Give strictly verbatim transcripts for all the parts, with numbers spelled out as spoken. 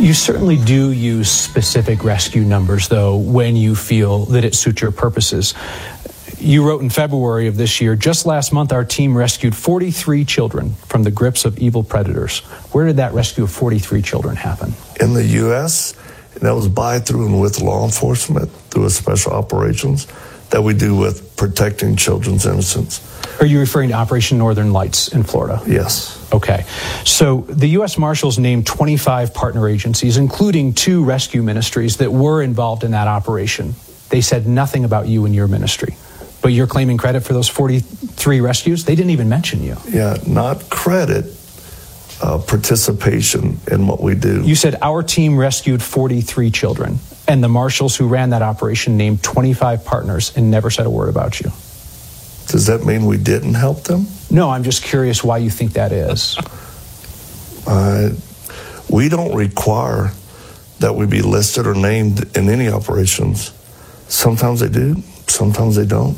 You certainly do use specific rescue numbers, though, when you feel that it suits your purposes. You wrote in February of this year, just last month, our team rescued forty-three children from the grips of evil predators. Where did that rescue of forty-three children happen? In the U S, and that was by, through, and with law enforcement, through a special operations that we do with protecting children's innocence. Are you referring to Operation Northern Lights in Florida? Yes. Okay. So the U S Marshals named twenty-five partner agencies, including two rescue ministries that were involved in that operation. They said nothing about you and your ministry. But you're claiming credit for those forty-three rescues? They didn't even mention you. Yeah, not credit, uh, participation in what we do. You said our team rescued forty-three children, and the marshals who ran that operation named twenty-five partners and never said a word about you. Does that mean we didn't help them? No, I'm just curious why you think that is. Uh, we don't require that we be listed or named in any operations. Sometimes they do, sometimes they don't.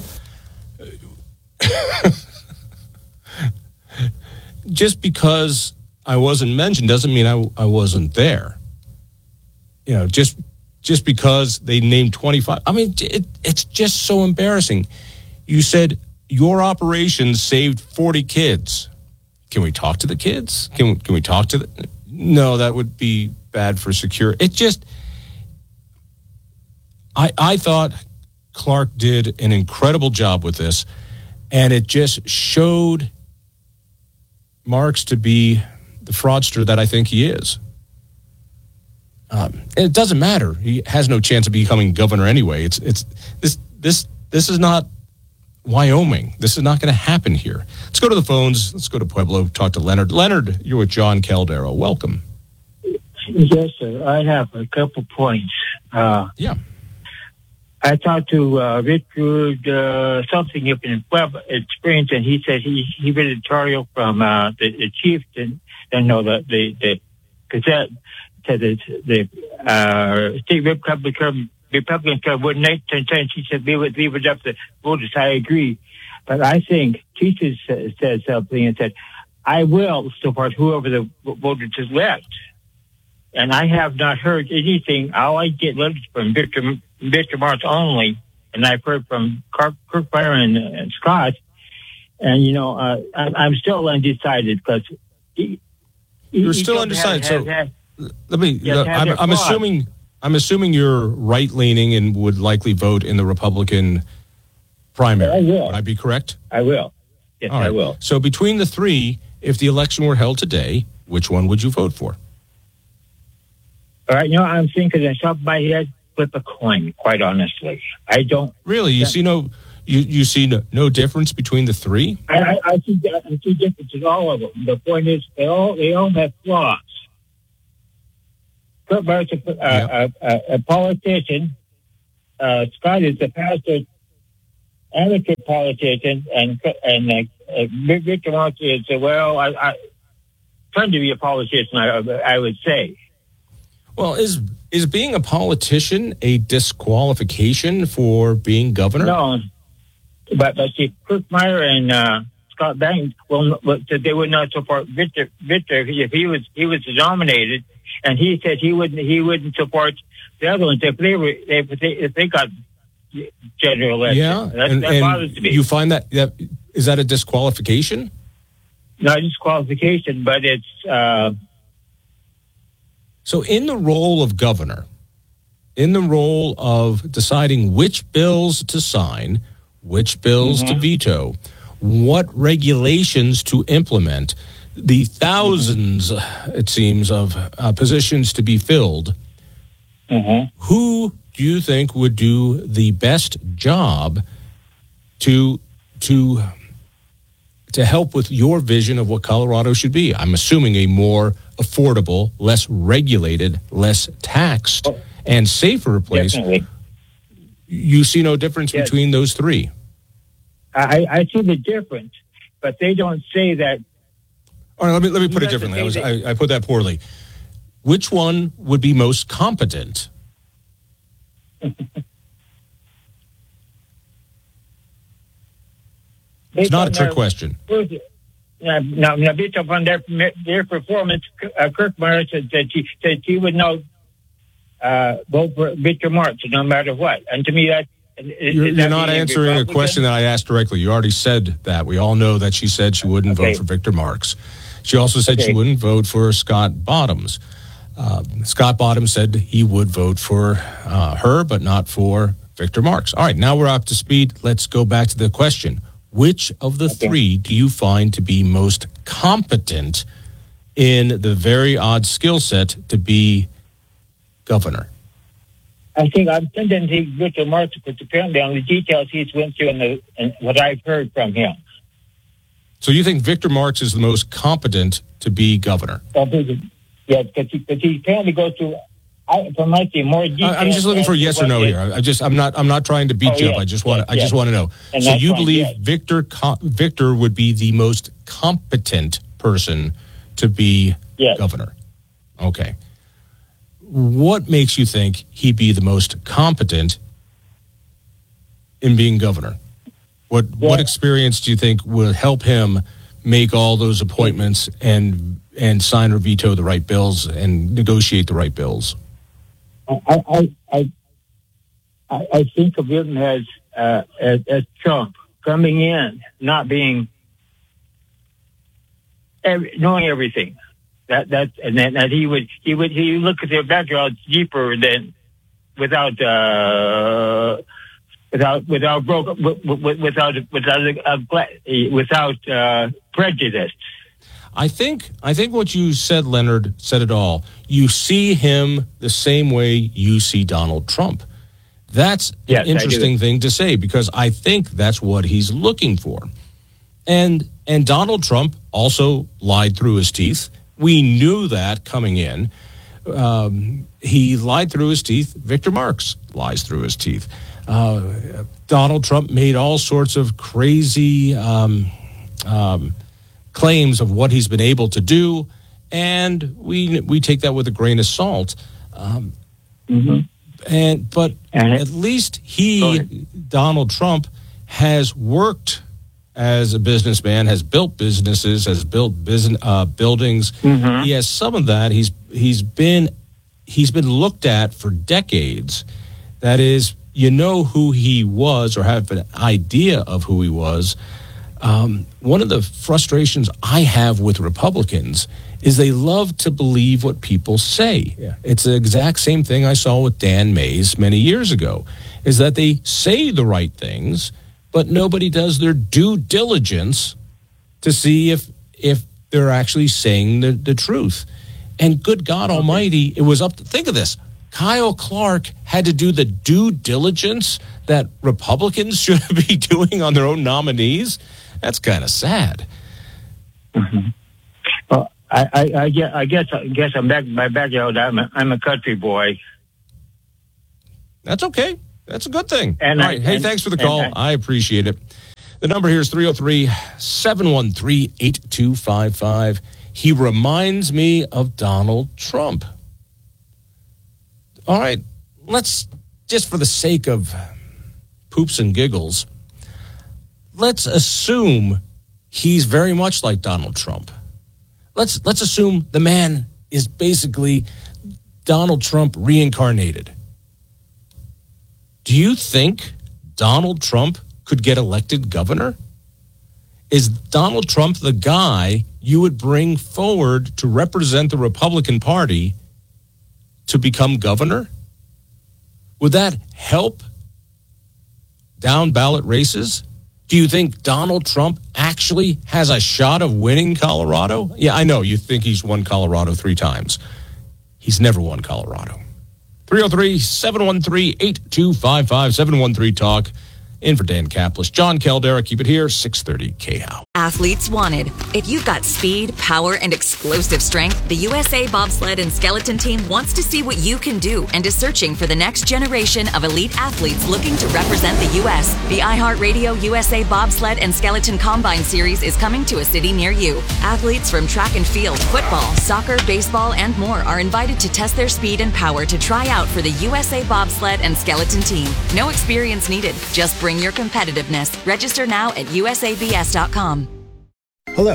Just because I wasn't mentioned doesn't mean I, I wasn't there. You know, just just because they named twenty-five. I mean, it, it's just so embarrassing. You said your operation saved forty kids. Can we talk to the kids? Can, can we talk to the... No, that would be bad for security. It just... I I thought Clark did an incredible job with this, and it just showed Marks to be the fraudster that I think he is. Um, it doesn't matter. He has no chance of becoming governor anyway. It's it's this this this is not Wyoming. This is not going to happen here. Let's go to the phones. Let's go to Pueblo. Talk to Leonard. Leonard, you're with John Caldero. Welcome. Yes, sir. I have a couple points. Uh, yeah. I talked to uh, Richard uh, something up in Pueblo Experience, and he said he he read an editorial from uh, the, the chief, and and no, the the the Gazette said that the uh, state Republican Republican club wouldn't make ten cents. He said leave it leave it up to voters. I agree, but I think Keith said something and said I will support whoever the voters has left. And I have not heard anything. All I get letters from Victor Victor Marks only, and I've heard from Kirk Meyer and, and Scott. And you know, uh, I'm, I'm still undecided because he, you're he still undecided. Have, so have, let me. yes, Uh, I'm, I'm assuming. I'm assuming you're right leaning and would likely vote in the Republican primary. I will. Would I be correct? I will. Yes, All right. I will. So between the three, if the election were held today, which one would you vote for? All right, you know, I'm thinking on top of my head, flip a coin, quite honestly. I don't... Really? You see no you, you see no, no difference between the three? I, I, I, see, I see differences in all of them. The point is, they all they all have flaws. Kurt Barrett's a, uh, a, a, a politician. Uh, Scott is a pastor, amateur politician, and and uh, Victor Marks is, uh, well, I, I trying to be a politician, I, I would say. Well, is is being a politician a disqualification for being governor? No, but but see, Kirk Meyer and uh, Scott Banks, well, they would not support Victor. Victor, if he was he was nominated, and he said he wouldn't he wouldn't support the other ones if they were if they if they got general election. Yeah, that, and, that and bothers me. You find that that is that a disqualification? Not disqualification, but it's. Uh, So in the role of governor, in the role of deciding which bills to sign, which bills mm-hmm. to veto, what regulations to implement, the thousands, mm-hmm. it seems, of uh, positions to be filled, mm-hmm. who do you think would do the best job to to to help with your vision of what Colorado should be? I'm assuming a more affordable, less regulated, less taxed, oh, and safer place. Definitely. You see no difference yes. between those three? I, I see the difference, but they don't say that. All right, let me let me put it differently. I, was, I, I put that poorly. Which one would be most competent? It's not a trick question. now, now, now based upon their their performance, uh, Kirk Morris said that he said he would now uh, vote for Victor Marx no matter what. And to me, that you're, you're not answering a question that I asked directly. You already said that. We all know that she said she wouldn't okay. vote for Victor Marx. She also said okay. she wouldn't vote for Scott Bottoms. Uh, Scott Bottoms said he would vote for uh, her, but not for Victor Marx. All right, now we're up to speed. Let's go back to the question. Which of the okay. three do you find to be most competent in the very odd skill set to be governor? I think I'm tending Victor Marx, because apparently on the details he's went through and, the, and what I've heard from him. So you think Victor Marx is the most competent to be governor? Yeah, because he, he apparently goes through, I, from my team, more details. I'm just looking for a yes or no here. I just, I'm not, I'm not trying to beat oh, you yes, up. I just want, yes, I just yes. want to know. And so you fine, believe yes. Victor, Victor would be the most competent person to be yes. governor? Okay. What makes you think he'd be the most competent in being governor? What yeah. what experience do you think will help him make all those appointments and and sign or veto the right bills and negotiate the right bills? I I I, I think of him as, uh, as as Trump coming in, not being every, knowing everything. That that and then that he would he would he would look at their backgrounds deeper than without. Uh, Without without broke without without without uh, prejudice. I think I think what you said, Leonard, said it all. You see him the same way you see Donald Trump. That's yes, an interesting thing to say, because I think that's what he's looking for. And and Donald Trump also lied through his teeth. We knew that coming in. Um, he lied through his teeth. Victor Marx lies through his teeth. Uh, Donald Trump made all sorts of crazy um, um, claims of what he's been able to do, and we we take that with a grain of salt. Um, mm-hmm. And but and at least he, Donald Trump, has worked as a businessman, has built businesses, has built business uh, buildings. Mm-hmm. He has some of that. He's he's been he's been looked at for decades. That is. You know who he was, or have an idea of who he was. Um, one of the frustrations I have with Republicans is they love to believe what people say. Yeah. It's the exact same thing I saw with Dan Mays many years ago, is that they say the right things, but nobody does their due diligence to see if if they're actually saying the, the truth. And good God okay. Almighty, it was up to, think of this. Kyle Clark had to do the due diligence that Republicans should be doing on their own nominees. That's kind of sad. Mm-hmm. Well, I, I, I guess I guess I guess I'm back. My background, I'm a, I'm a country boy. That's okay. That's a good thing. And All I, right. Hey, and, thanks for the call. I, I appreciate it. The number here is three oh three, seven one three, eight two five five. He reminds me of Donald Trump. All right, let's, just for the sake of poops and giggles, let's assume he's very much like Donald Trump. Let's let's assume the man is basically Donald Trump reincarnated. Do you think Donald Trump could get elected governor? Is Donald Trump the guy you would bring forward to represent the Republican Party to become governor? Would that help down ballot races? Do you think Donald Trump actually has a shot of winning Colorado? Yeah, I know you think he's won Colorado three times. He's never won Colorado. three oh three, seven one three, eight two five five, seven one three talk. In for Dan Kaplis, John Caldera, keep it here, six thirty K H O W. Athletes wanted. If you've got speed, power, and explosive strength, the U S A Bobsled and Skeleton Team wants to see what you can do and is searching for the next generation of elite athletes looking to represent the U S. The iHeartRadio U S A Bobsled and Skeleton Combine Series is coming to a city near you. Athletes from track and field, football, soccer, baseball, and more are invited to test their speed and power to try out for the U S A Bobsled and Skeleton Team. No experience needed. Just bring your competitiveness. Register now at U S A B S dot com. Hello,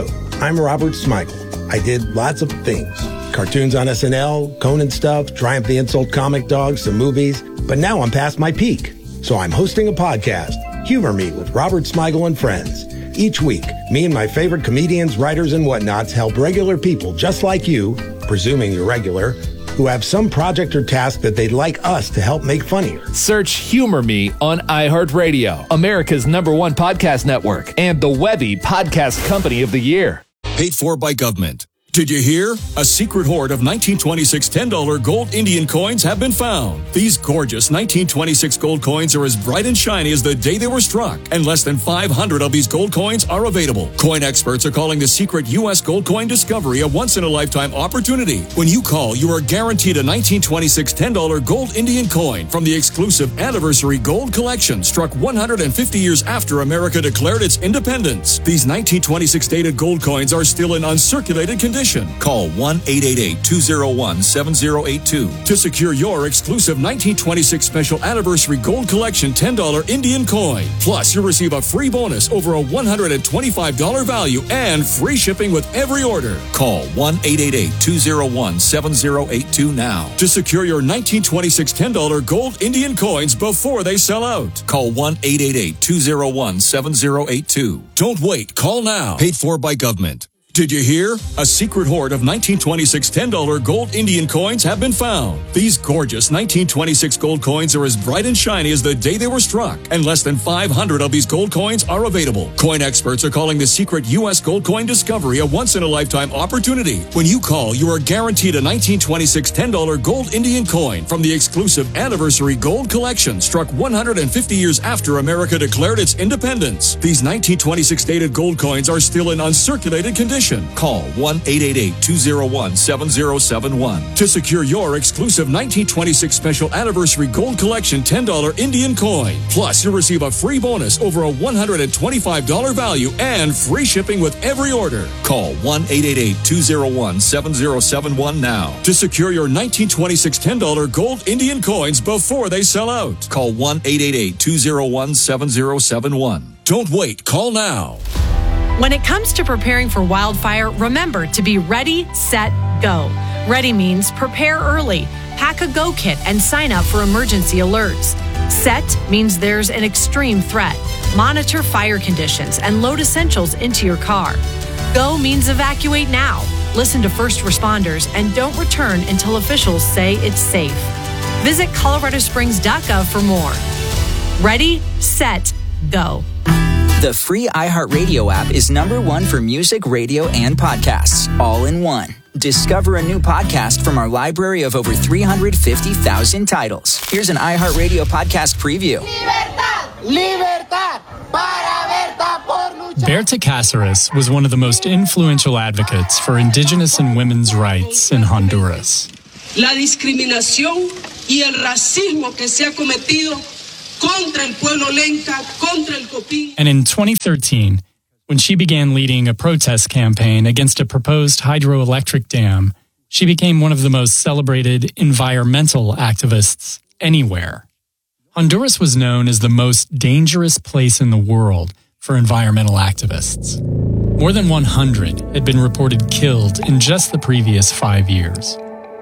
I'm Robert Smigel. I did lots of things. Cartoons on S N L, Conan stuff, Triumph the Insult Comic Dog, some movies. But now I'm past my peak. So I'm hosting a podcast, Humor Me with Robert Smigel and Friends. Each week, me and my favorite comedians, writers, and whatnots help regular people just like you, presuming you're regular, who have some project or task that they'd like us to help make funnier. Search Humor Me on iHeartRadio, America's number one podcast network, and the Webby Podcast Company of the Year. Paid for by government. Did you hear? A secret hoard of nineteen twenty-six ten dollar gold Indian coins have been found. These gorgeous nineteen twenty-six gold coins are as bright and shiny as the day they were struck, and less than five hundred of these gold coins are available. Coin experts are calling the secret U S gold coin discovery a once-in-a-lifetime opportunity. When you call, you are guaranteed a nineteen twenty-six ten dollar gold Indian coin from the exclusive Anniversary Gold Collection, struck one hundred fifty years after America declared its independence. These nineteen twenty-six dated gold coins are still in uncirculated condition. Call one eight eight eight, two oh one, seven oh eight two to secure your exclusive nineteen twenty-six Special Anniversary Gold Collection ten dollar Indian coin. Plus, you'll receive a free bonus over a one hundred twenty-five dollars value and free shipping with every order. Call one eight eight eight, two oh one, seven oh eight two now to secure your nineteen twenty-six ten dollar gold Indian coins before they sell out. Call one eight eight eight, two oh one, seven oh eight two. Don't wait. Call now. Paid for by government. Did you hear? A secret hoard of nineteen twenty-six ten dollar gold Indian coins have been found. These gorgeous nineteen twenty-six gold coins are as bright and shiny as the day they were struck, and less than five hundred of these gold coins are available. Coin experts are calling the secret U S gold coin discovery a once-in-a-lifetime opportunity. When you call, you are guaranteed a nineteen twenty-six ten dollar gold Indian coin from the exclusive Anniversary Gold Collection, struck one hundred fifty years after America declared its independence. These nineteen twenty-six dated gold coins are still in uncirculated condition. Call one eight eight eight, two oh one, seven oh seven one to secure your exclusive nineteen twenty-six Special Anniversary Gold Collection ten dollar Indian coin. Plus, you'll receive a free bonus over a one hundred twenty-five dollars value and free shipping with every order. Call one eight eight eight, two oh one, seven oh seven one now to secure your nineteen twenty-six ten dollar gold Indian coins before they sell out. Call one eight eight eight, two oh one, seven oh seven one. Don't wait. Call now. When it comes to preparing for wildfire, remember to be ready, set, go. Ready means prepare early, pack a go kit, and sign up for emergency alerts. Set means there's an extreme threat. Monitor fire conditions and load essentials into your car. Go means evacuate now. Listen to first responders and don't return until officials say it's safe. Visit colorado springs dot gov for more. Ready, set, go. The free iHeartRadio app is number one for music, radio, and podcasts, all in one. Discover a new podcast from our library of over three hundred fifty thousand titles. Here's an iHeartRadio podcast preview. Libertad, libertad, para Berta por luchar. Berta Cáceres was one of the most influential advocates for indigenous and women's rights in Honduras. La discriminación y el racismo que se ha cometido contra el pueblo lenca, contra el Copín. And in twenty thirteen, when she began leading a protest campaign against a proposed hydroelectric dam, she became one of the most celebrated environmental activists anywhere. Honduras was known as the most dangerous place in the world for environmental activists. More than one hundred had been reported killed in just the previous five years.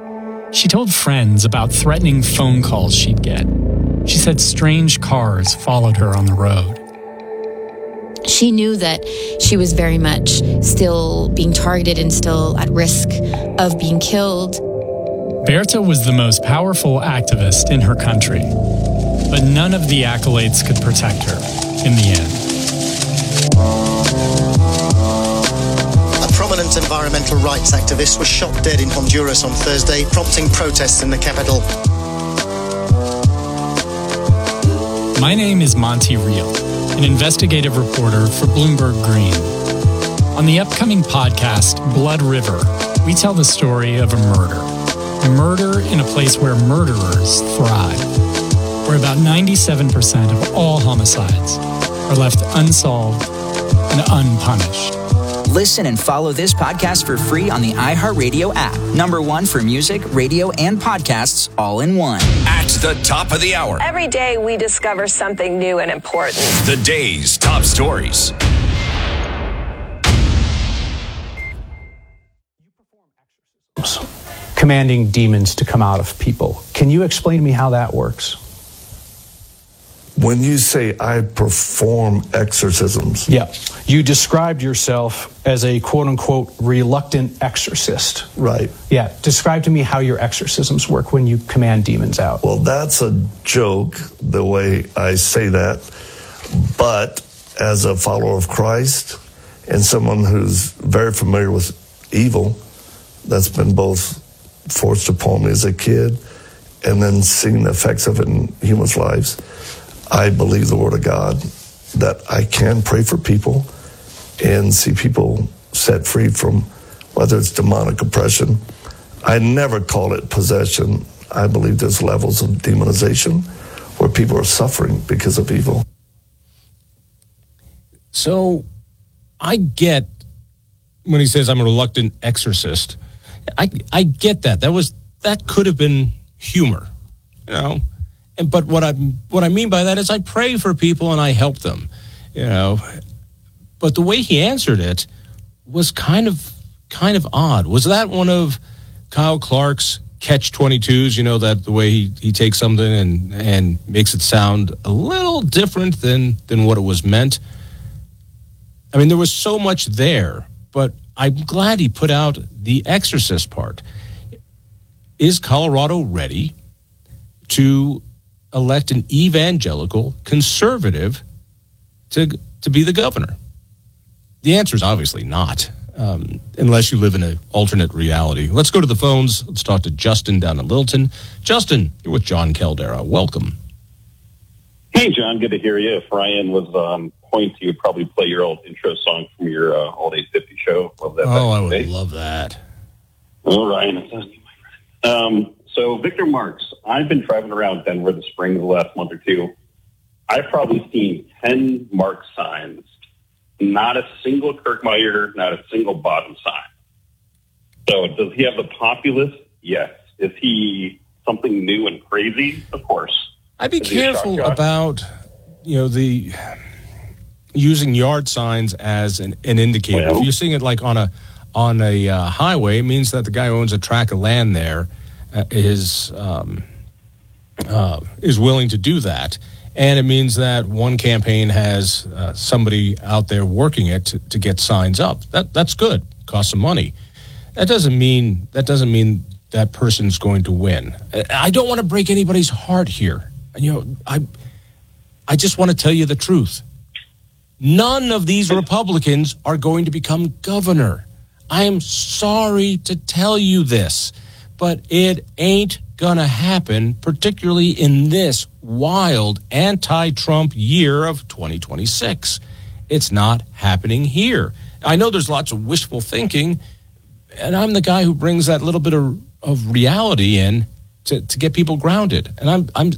She told friends about threatening phone calls she'd get. She said strange cars followed her on the road. She knew that she was very much still being targeted and still at risk of being killed. Berta was the most powerful activist in her country, but none of the accolades could protect her in the end. A prominent environmental rights activist was shot dead in Honduras on Thursday, prompting protests in the capital. My name is Monty Reel, an investigative reporter for Bloomberg Green. On the upcoming podcast, Blood River, we tell the story of a murder. A murder in a place where murderers thrive, where about ninety-seven percent of all homicides are left unsolved and unpunished. Listen and follow this podcast for free on the iHeartRadio app. Number one for music, radio, and podcasts all in one. At the top of the hour. Every day we discover something new and important. The day's top stories. commanding demons to come out of people. Can you explain to me how that works? When you say I perform exorcisms. Yeah. You described yourself as a quote-unquote reluctant exorcist. Right. Yeah. Describe to me how your exorcisms work when you command demons out. Well, that's a joke, the way I say that. But as a follower of Christ and someone who's very familiar with evil, that's been both forced upon me as a kid and then seeing the effects of it in humans' lives, I believe the Word of God that I can pray for people and see people set free from whether it's demonic oppression. I never call it possession. I believe there's levels of demonization where people are suffering because of evil. So I get when he says I'm a reluctant exorcist. I I get that. That was that could have been humor, you know. And but what I what I mean by that is I pray for people and I help them, you know. But the way he answered it was kind of kind of odd. Was that one of Kyle Clark's catch twenty-twos? You know, that the way he, he takes something and and makes it sound a little different than than what it was meant. I mean, there was so much there, but I'm glad he put out the exorcist part. Is Colorado ready to elect an evangelical conservative to to be the governor? The answer is obviously not, um, unless you live in an alternate reality. Let's go to the phones. Let's talk to Justin down in Littleton. Justin, you're with John Caldera. Welcome. Hey, John. Good to hear you. If Ryan was on point, you'd probably play your old intro song from your uh, Old eight fifty show. Love that. Oh, I would day. love that. Oh, Ryan, it's on you, my friend. Um, so, Victor Marks, I've been driving around Denver the spring the last month or two. I've probably seen ten Marks signs. Not a single Kirkmeyer, not a single Bottom sign. So, does he have the populace? Yes. Is he something new and crazy? Of course. I'd be Is he a shock careful jock? about, you know, the using yard signs as an, an indicator. Well, if you're seeing it like on a on a uh, highway, it means that the guy who owns a tract of land there uh, is um, uh, is willing to do that, and it means that one campaign has uh, somebody out there working it to, to get signs up. That that's good. Costs some money. That doesn't mean that doesn't mean that person's going to win. I don't want to break anybody's heart here. You know, I I just want to tell you the truth. None of these Republicans are going to become governor. I am sorry to tell you this, but it ain't gonna happen, particularly in this wild anti-Trump year of twenty twenty-six. It's not happening here. I know there's lots of wishful thinking, and I'm the guy who brings that little bit of, of reality in to, to get people grounded. And I'm I'm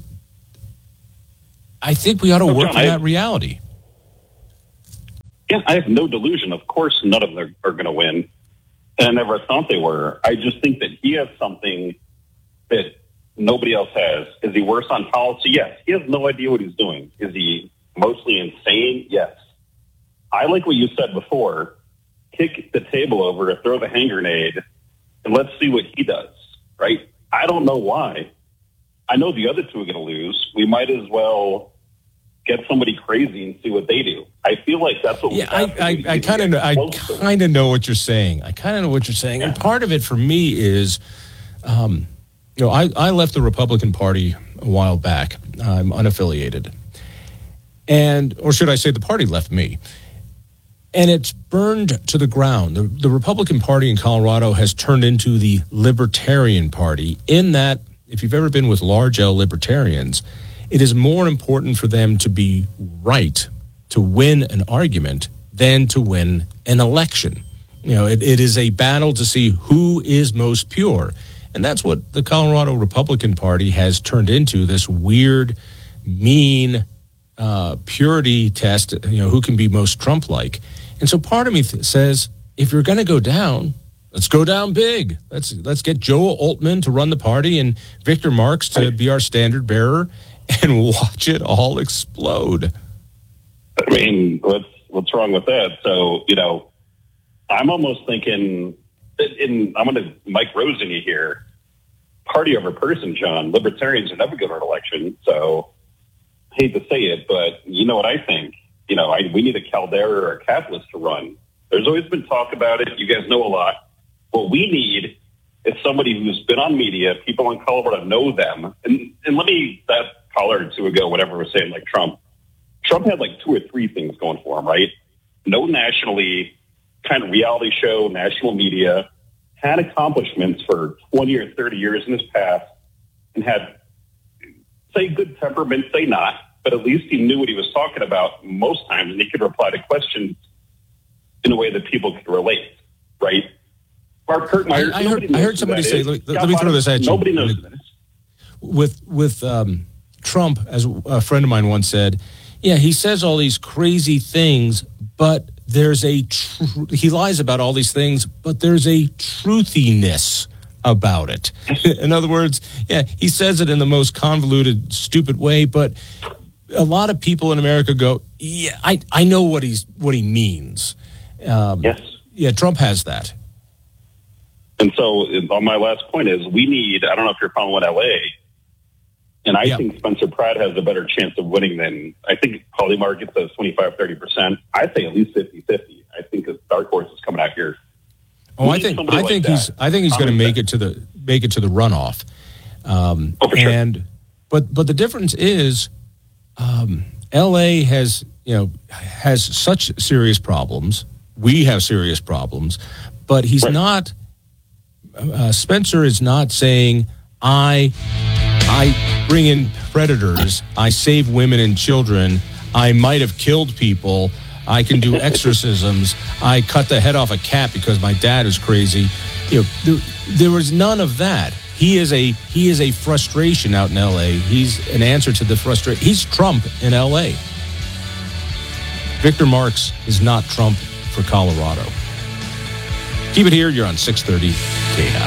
I think we ought to No, work John, for I- that reality. Yeah, I have no delusion. Of course, none of them are, are going to win. And I never thought they were. I just think that he has something that nobody else has. Is he worse on policy? Yes. He has no idea what he's doing. Is he mostly insane? Yes. I like what you said before. Kick the table over, throw the hand grenade, and let's see what he does, right? I don't know why. I know the other two are going to lose. We might as well get somebody crazy and see what they do. I feel like that's what we Yeah, have I, to I, do. I kind of, I kind of know what you're saying. I kind of know what you're saying, and part of it for me is, um, you know, I, I left the Republican Party a while back. I'm unaffiliated, and or should I say, the party left me, and it's burned to the ground. The, the Republican Party in Colorado has turned into the Libertarian Party. In that, if you've ever been with large L libertarians, it is more important for them to be right, to win an argument, than to win an election. You know, it, it is a battle to see who is most pure. And that's what the Colorado Republican Party has turned into, this weird, mean uh, purity test, you know, who can be most Trump-like. And so part of me th- says, if you're going to go down, let's go down big. Let's let's get Joe Altman to run the party and Victor Marks to be our standard bearer, and watch it all explode. I mean, what's what's wrong with that? So, you know, I'm almost thinking, and I'm going to Mike Rosen you here. party over person, John. Libertarians are never good at an election. So I hate to say it, but you know what I think? You know, I, we need a Caldera or a Catalyst to run. There's always been talk about it. You guys know a lot. What we need is somebody who's been on media. People in Colorado know them. And, and let me, that caller or two ago, whatever was saying, like Trump, Trump had like two or three things going for him, right? No nationally, kind of reality show, national media, had accomplishments for twenty or thirty years in his past, and had, say, good temperament, say not, but at least he knew what he was talking about most times, and he could reply to questions in a way that people could relate, right? Mark Kirkmeyer, I, I heard, I heard somebody say, let, let me throw this at you. Nobody knows who that is. With, with um, Trump, as a friend of mine once said, yeah, he says all these crazy things, but there's a, tr- he lies about all these things, but there's a truthiness about it. In other words, yeah, he says it in the most convoluted, stupid way, but a lot of people in America go, yeah, I, I know what he's, what he means. Um, yes. Yeah, Trump has that. And so on my last point is we need, I don't know if you're following L A, and I yeah. think Spencer Pratt has a better chance of winning than, I think Polly Market says twenty-five, thirty percent. I say at least fifty-fifty. I think a dark horse is coming out here. Oh, I think I think like he's that. I think he's going to make it to the make it to the runoff. Um, oh, for sure. And but but the difference is, um, L A has you know has such serious problems. We have serious problems, but he's right. not. Uh, Spencer is not saying I I bring in predators. I save women and children. I might have killed people. I can do exorcisms. I cut the head off a cat because my dad is crazy. You know, there, there was none of that. He is a he is a frustration out in L A. He's an answer to the frustration. He's Trump in L A. Victor Marx is not Trump for Colorado. Keep it here. You're on six thirty K N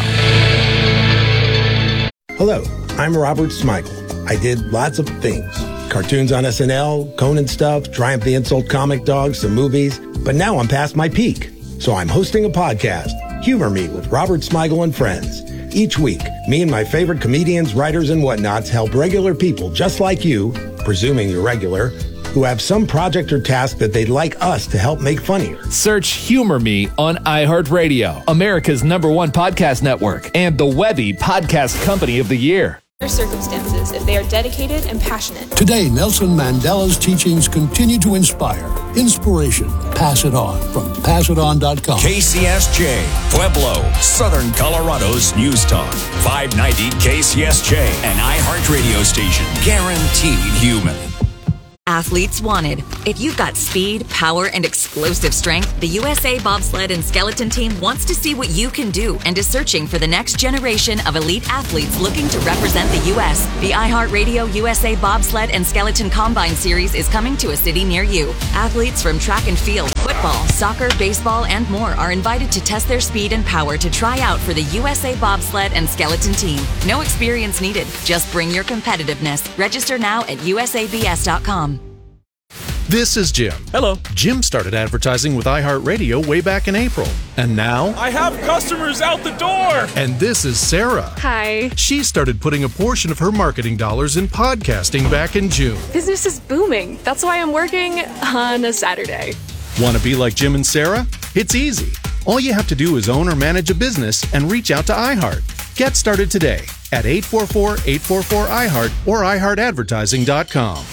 O. Hello, I'm Robert Smigel. I did lots of things. Cartoons on S N L, Conan stuff, Triumph the Insult Comic Dog, some movies. But now I'm past my peak. So I'm hosting a podcast, Humor Me with Robert Smigel and Friends. Each week, me and my favorite comedians, writers, and whatnots help regular people just like you, presuming you're regular, who have some project or task that they'd like us to help make funnier. Search Humor Me on iHeartRadio, America's number one podcast network, and the Webby Podcast Company of the Year. Their circumstances if they are dedicated and passionate. Today, Nelson Mandela's teachings continue to inspire. Inspiration. Pass it on from pass it on dot com. K C S J, Pueblo, Southern Colorado's News Talk. five ninety K C S J, an iHeart radio station. Guaranteed human. Athletes wanted. If you've got speed, power, and explosive strength, the U S A Bobsled and Skeleton Team wants to see what you can do and is searching for the next generation of elite athletes looking to represent the U S. The iHeartRadio U S A Bobsled and Skeleton Combine Series is coming to a city near you. Athletes from track and field, football, soccer, baseball, and more are invited to test their speed and power to try out for the U S A Bobsled and Skeleton Team. No experience needed. Just bring your competitiveness. Register now at U S A B S dot com. This is Jim. Hello. Jim started advertising with iHeartRadio way back in April. And now... I have customers out the door! And this is Sarah. Hi. She started putting a portion of her marketing dollars in podcasting back in June. Business is booming. That's why I'm working on a Saturday. Want to be like Jim and Sarah? It's easy. All you have to do is own or manage a business and reach out to iHeart. Get started today at eight four four, eight four four, I heart or i heart advertising dot com.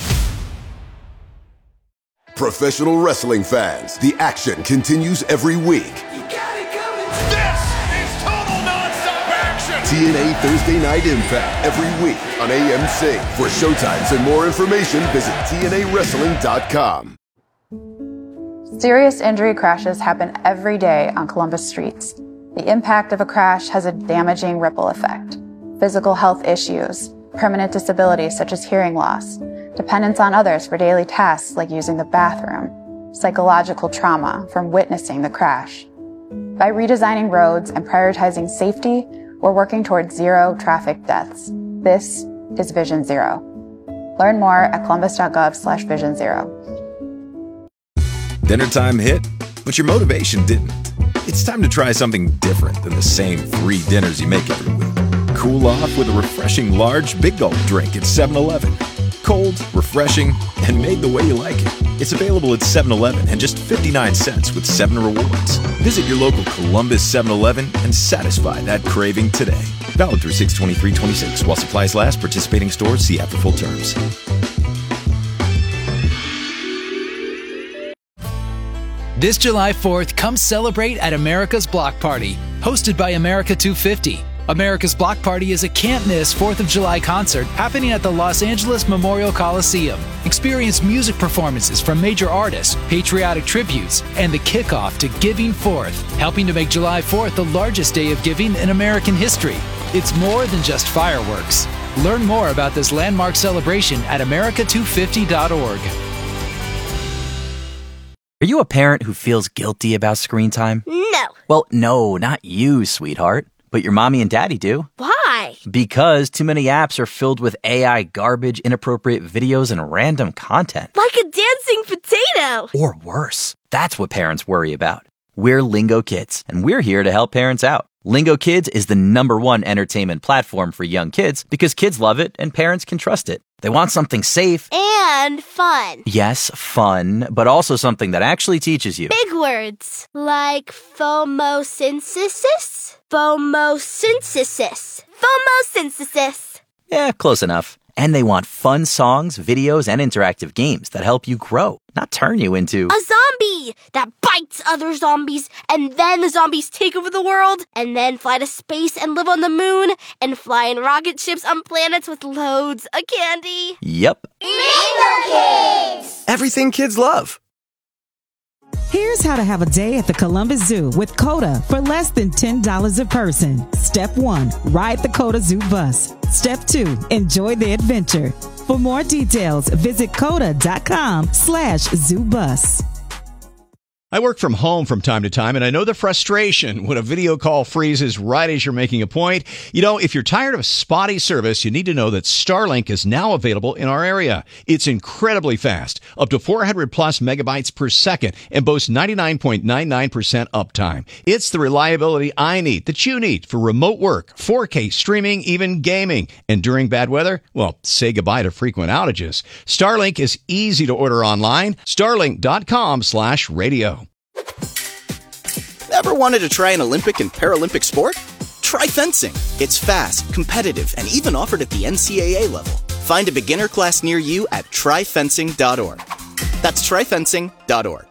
Professional wrestling fans, the action continues every week. You got it coming. This is total nonstop action. T N A Thursday Night Impact every week on A M C. For showtimes and more information, visit T N A wrestling dot com. Serious injury crashes happen every day on Columbus streets. The impact of a crash has a damaging ripple effect. Physical health issues, permanent disabilities such as hearing loss, dependence on others for daily tasks like using the bathroom, psychological trauma from witnessing the crash. By redesigning roads and prioritizing safety, we're working towards zero traffic deaths. This is Vision Zero. Learn more at columbus.gov slash vision zero. Dinner time hit, but your motivation didn't. It's time to try something different than the same three dinners you make every week. Cool off with a refreshing large Big Gulp drink at seven eleven. Cold, refreshing, and made the way you like it. It's available at seven eleven and just fifty-nine cents with seven Rewards. Visit your local Columbus seven eleven and satisfy that craving today. Valid through six twenty-three twenty-six. While supplies last, participating stores, see app for full terms. This July fourth, come celebrate at America's Block Party, hosted by America two fifty. America's Block Party is a can't-miss fourth of July concert happening at the Los Angeles Memorial Coliseum. Experience music performances from major artists, patriotic tributes, and the kickoff to Giving Fourth, helping to make July fourth the largest day of giving in American history. It's more than just fireworks. Learn more about this landmark celebration at America two fifty dot org. Are you a parent who feels guilty about screen time? No. Well, no, not you, sweetheart. But your mommy and daddy do. Why? Because too many apps are filled with A I garbage, inappropriate videos, and random content. Like a dancing potato. Or worse. That's what parents worry about. We're Lingo Kids, and we're here to help parents out. Lingo Kids is the number one entertainment platform for young kids because kids love it and parents can trust it. They want something safe. And fun. Yes, fun, but also something that actually teaches you. Big words. Like phomosynthesis? Phomosynthesis. Phomosynthesis. Yeah, close enough. And they want fun songs, videos, and interactive games that help you grow, not turn you into a zombie that bites other zombies, and then the zombies take over the world, and then fly to space and live on the moon, and fly in rocket ships on planets with loads of candy. Yep. Lingo Kids! Everything kids love. Here's how to have a day at the Columbus Zoo with CODA for less than ten dollars a person. Step one, ride the CODA Zoo bus. Step two, enjoy the adventure. For more details, visit coda.com slash zoo bus. I work from home from time to time, and I know the frustration when a video call freezes right as you're making a point. You know, if you're tired of spotty service, you need to know that Starlink is now available in our area. It's incredibly fast, up to four hundred plus megabytes per second, and boasts ninety-nine point nine nine percent uptime. It's the reliability I need, that you need, for remote work, four K streaming, even gaming. And during bad weather, well, say goodbye to frequent outages. Starlink is easy to order online. Starlink.com slash radio. Ever wanted to try an Olympic and Paralympic sport? Try fencing. It's fast, competitive, and even offered at the N C A A level. Find a beginner class near you at try fencing dot org. That's try fencing dot org.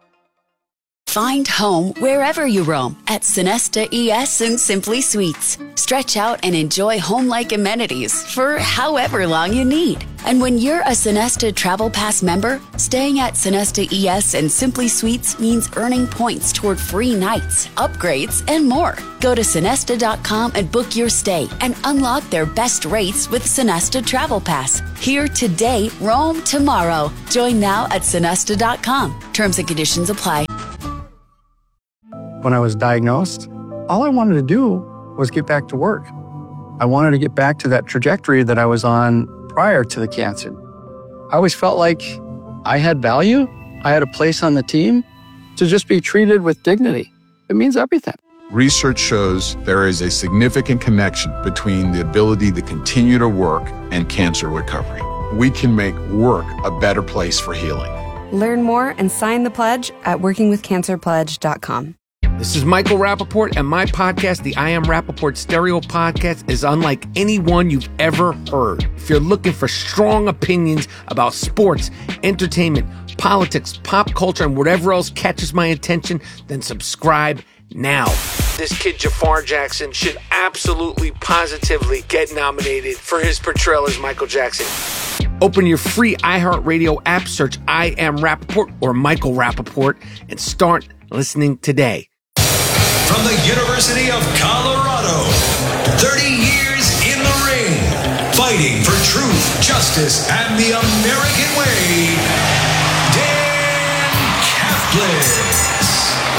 Find home wherever you roam at Sonesta E S and Simply Suites. Stretch out and enjoy home-like amenities for however long you need. And when you're a Sonesta Travel Pass member, staying at Sonesta E S and Simply Suites means earning points toward free nights, upgrades, and more. Go to Sonesta dot com and book your stay and unlock their best rates with Sonesta Travel Pass. Here today, roam tomorrow. Join now at Sonesta dot com. Terms and conditions apply. When I was diagnosed, all I wanted to do was get back to work. I wanted to get back to that trajectory that I was on prior to the cancer. I always felt like I had value. I had a place on the team. To just be treated with dignity, it means everything. Research shows there is a significant connection between the ability to continue to work and cancer recovery. We can make work a better place for healing. Learn more and sign the pledge at working with cancer pledge dot com. This is Michael Rappaport, and my podcast, the I Am Rappaport Stereo Podcast, is unlike any one you've ever heard. If you're looking for strong opinions about sports, entertainment, politics, pop culture, and whatever else catches my attention, then subscribe now. This kid, Jafar Jackson, should absolutely, positively get nominated for his portrayal as Michael Jackson. Open your free iHeartRadio app, search I Am Rappaport or Michael Rappaport, and start listening today. From the University of Colorado, thirty years in the ring, fighting for truth, justice, and the American way, Dan Catholics.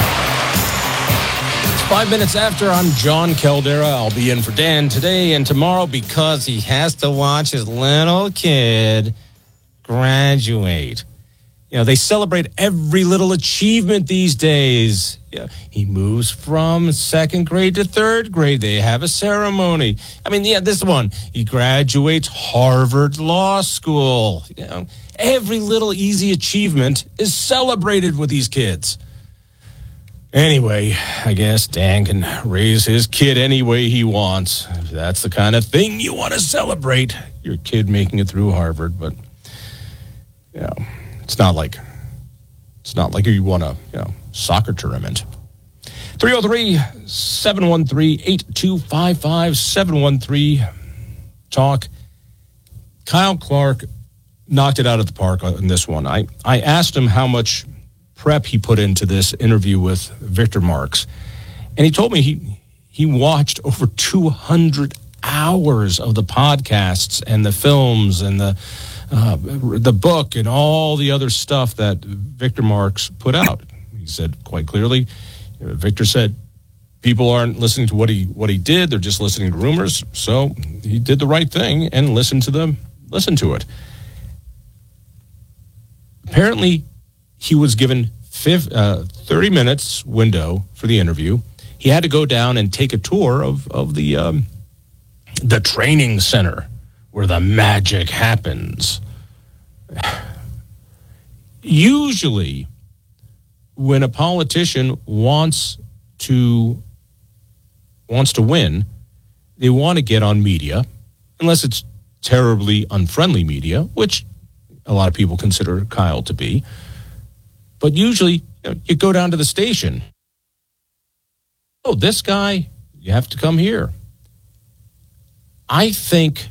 It's five minutes after. I'm John Caldera. I'll be in for Dan today and tomorrow because he has to watch his little kid graduate. You know, they celebrate every little achievement these days. Yeah, he moves from second grade to third grade. They have a ceremony. I mean, yeah, this one, he graduates Harvard Law School. You know, every little easy achievement is celebrated with these kids. Anyway, I guess Dan can raise his kid any way he wants. If that's the kind of thing you want to celebrate, your kid making it through Harvard. But, you know, it's not like it's not like you want a you know soccer tournament. three oh three, seven one three, eight two five five, seven one three talk. Kyle Clark knocked it out of the park on this one. I, I asked him how much prep he put into this interview with Victor Marx, and he told me he he watched over two hundred hours of the podcasts and the films and the uh, the book and all the other stuff that Victor Marx put out. He said quite clearly, Victor said, people aren't listening to what he what he did; they're just listening to rumors. So he did the right thing and listened to them, listened to it. Apparently, he was given uh, thirty minutes window for the interview. He had to go down and take a tour of, of the um, the training center where the magic happens. Usually, when a politician wants to wants to win, they want to get on media, unless it's terribly unfriendly media, which a lot of people consider Kyle to be. But usually, you know, you go down to the station. Oh, this guy, you have to come here. I think,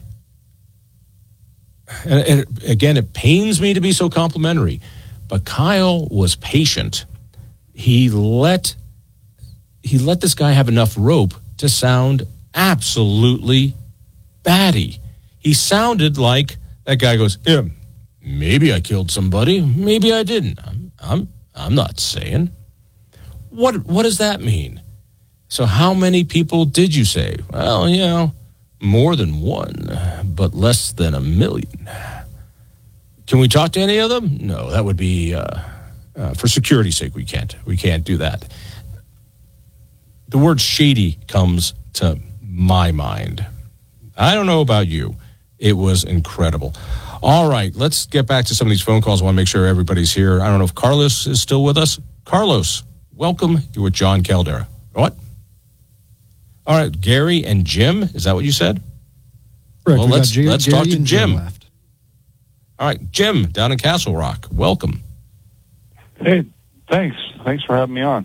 and, and again, it pains me to be so complimentary, but Kyle was patient. He let he let this guy have enough rope to sound absolutely batty. He sounded like that guy goes, yeah, maybe I killed somebody, maybe I didn't. I'm I'm I'm not saying. What what does that mean? So how many people did you say? Well, you know, more than one, but less than a million. Can we talk to any of them? No, that would be uh, uh, for security's sake. We can't. We can't do that. The word shady comes to my mind. I don't know about you. It was incredible. All right, let's get back to some of these phone calls. I want to make sure everybody's here. I don't know if Carlos is still with us. Carlos, welcome. You're with John Caldera. What? All right, Gary and Jim. Is that what you said? Correct. Well, We let's, got Gary- let's Gary talk to and Jim. Jim left. All right, Jim, down in Castle Rock. Welcome. Hey, thanks. Thanks for having me on.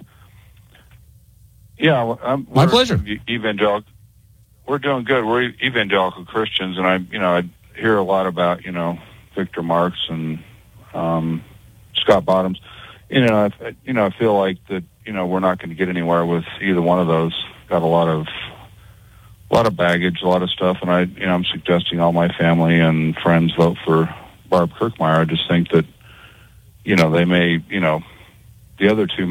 Yeah, I'm, My we're pleasure. Evangelical. We're doing good. We're evangelical Christians, and I, you know, I hear a lot about, you know, Victor Marx and um, Scott Bottoms. You know, I, you know, I feel like that. You know, we're not going to get anywhere with either one of those. Got a lot of, a lot of baggage, a lot of stuff, and I, you know, I'm suggesting all my family and friends vote for Barb Kirkmeyer. I just think that, you know, they may, you know, the other two